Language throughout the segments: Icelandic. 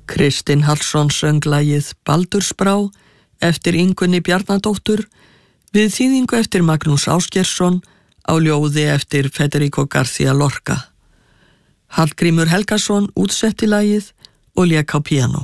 Kristinn Hallsson söng lagið Baldursbrá eftir Ingunni Bjarnadóttur við þýðingu eftir Magnús Ásgeirsson á ljóði eftir Federico García Lorca. Hallgrímur Helgason útsetti lagið og lék á píanó.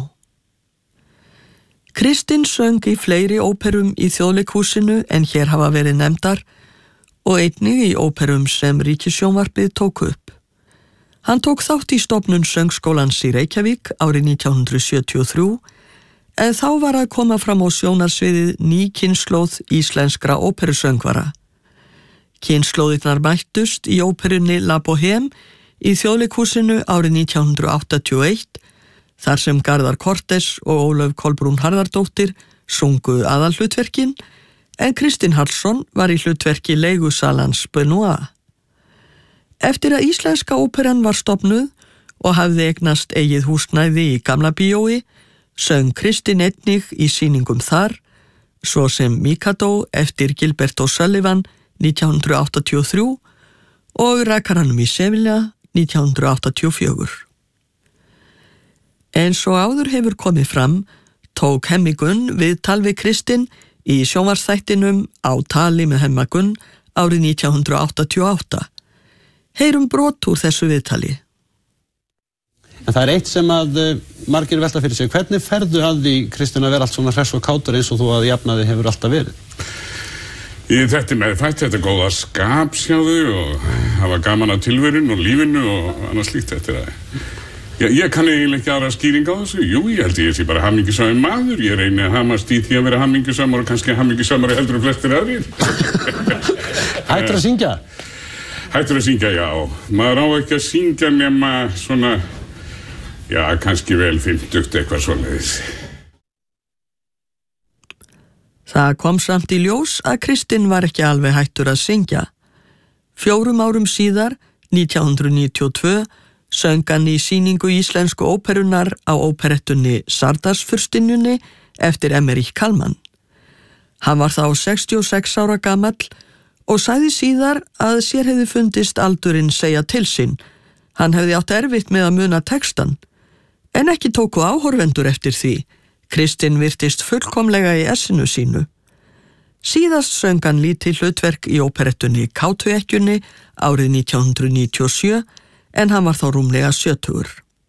Kristinn söng í fleiri óperum í Þjóðleikhúsinu en hér hafa verið nefndar og einnig í óperum sem Ríkissjónvarpið tók upp. Hann tók þátt í stofnun söngskólans í Reykjavík árið 1973 en þá var að koma fram á sjónarsviðið ný kynslóð íslenskra óperusöngvara. Kynslóðirnar mættust í óperunni La Bohème í Þjóðleikhúsinu árið 1981 þar sem Garðar Cortés og Ólöf Kolbrún Harðardóttir sungu aðalhlutverkin en Kristinn Hallsson var í hlutverki leigusalans Benoit. Eftir að íslenska óperan var stofnuð og hafði eignast eigið húsnæði í Gamla bíói, söng Kristinn einnig í sýningum þar, svo sem Mikado eftir Gilbert O'Sullivan 1983 og Rakaranum í Sevilla 1984. Eins og áður hefur komið fram, tók Hemmi Gunn viðtal við Kristinn í sjónvarpsþættinum Á tali með Hemma Gunn árið 1988. Heyrum brot úr þessu viðtali. En það eitt sem að margir velta fyrir sig. Hvernig ferðu að því, Kristinn, að vera allt svona hress og kátur eins og þú að jafnaði hefur alltaf verið? Þetta meðfætt, þetta góða skap sjáðu og hafa gaman af tilverun og lífinu og annað slíkt þetta ég kann eiginlega ekki aðra skýring á þessu. Jú, ég held ég sé bara hamingjusamur maður. Ég reyni að hamast í því að vera hamingjusamur og kannski hamingjusamari heldur en flestir aðrir. Hættur að syngja? Hættur að syngja, já. Maður á ekki að syngja nema svona, já, kannski vel 50 eitthvað svoleiðis. Það kom samt í ljós að Kristinn var ekki alveg hættur að syngja. 4 árum síðar, 1992, söng hann í sýningu íslensku óperunar á óperettunni Sardarsfurstinnunni eftir Emmerich Kallmann. Hann var þá 66 ára gamall og sagði síðar að sér hefði fundist aldurinn segja til sín. Hann hefði átt erfitt með að muna textan, en ekki tóku áhorfendur eftir því. Kristinn virtist fullkomlega í essinu sínu. Síðast söng hann lítið hlutverk í óperettunni Kátuekkjunni árið 1997, en hann var þá rúmlega 70.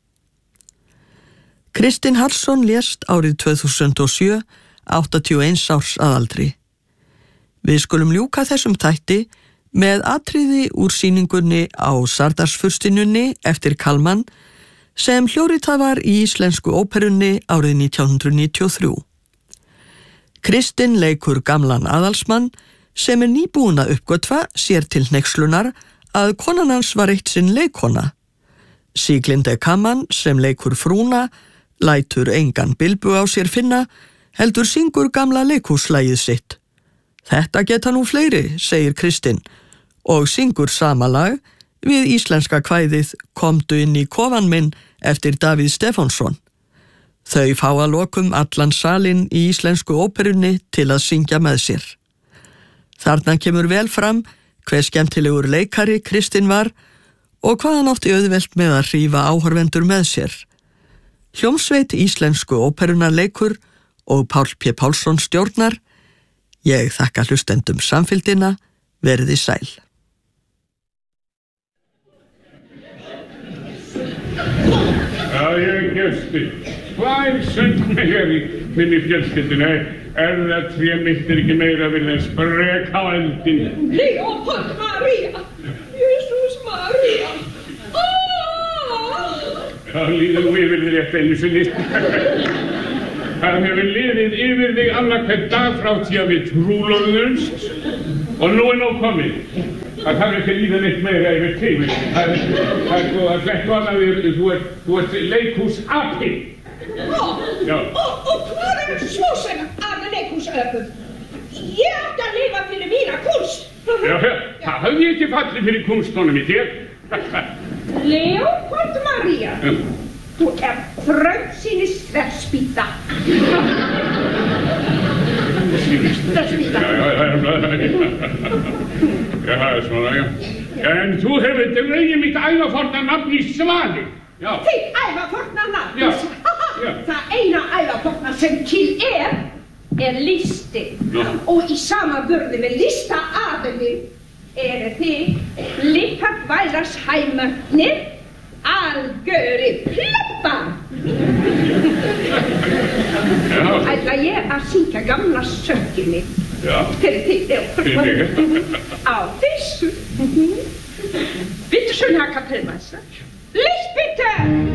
Kristinn Hallsson lést árið 2007, 81 árs að aldri. Við skulum ljúka þessum þætti með atriði úr sýningunni á Sardarsfurstinnunni eftir Kallmann sem hljóritað var í íslensku óperunni árið 1993. Kristinn leikur gamlan aðalsmann sem nýbúin að uppgötva sér til hneykslunar að konan hans var eitt sinn leikkona. Sieglinde Kamman sem leikur frúna lætur engan bilbu á sér finna, heldur syngur gamla leikhúslagið sitt. Þetta geta nú fleiri, segir Kristinn, og syngur sama lag við íslenska kvæðið Komdu inn í kofan minn eftir Davíð Stefánsson. Þau fá að lokum allan salinn í íslensku óperunni til að syngja með sér. Þarna kemur vel fram hver skemmtilegur leikari Kristinn var og hvað hann átti auðvelt með að hrífa áhorfendur með sér. Hljómsveit íslensku óperunar leikur og Páll P. Pálsson stjórnar. Ég þakka hlustendum samfylgdina, verið sæl. Já, ég gefst upp. Hvað sundmegar í minni fjölskyldinu? Það trémiltir ekki meira við en sprek á eldin. Leopold Maria! Jesus Maria! Það líður nú yfir þér rétt einu sinni. Það hefur liðið yfir þig annað hvern dag frá því að við trúlofuðumst og nú nóg komið. Það þarf ekki líða neitt meira yfir tíminn. Það er flett annað við, þú ert leikhúsapi. Já. Og hvað svo sem að leikhúsöpum? Ég átti að lifa fyrir mína kunst. Já, það hafði ekki fallið fyrir kunstónum í þér. Leopold Maria. Þú frömsýnis þverspýta. Þverspýta. Já, það er svona, já. En þú hefur dregið mitt ævaforna nafn í Svali. Já. Þitt ævaforna nafn? Já. Það eina ævabotna sem til listi. Og í samanburði við listaaðili þið lífakvælarshæmörnir algjöri pleppar. Ætla ég að syngja gamla sönginu fyrir þig á þessu. Bitte schön, Herr Kapellmeister. Licht bitte!